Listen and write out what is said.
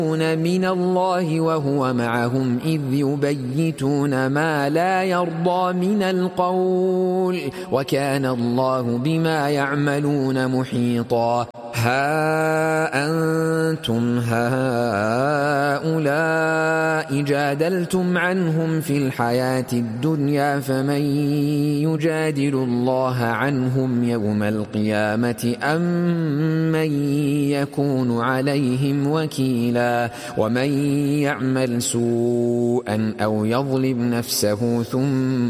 من الله وهو معهم إذ يبيتون ما لا يرضى من القول وكان الله بما يعملون محيطا. ها أنتم هؤلاء جادلتم عنهم في الحياة الدنيا فمن يجادل الله عنهم يوم القيامة أم من يكون عليهم وكيلا. ومن يعمل سوءا أو يظلم نفسه ثم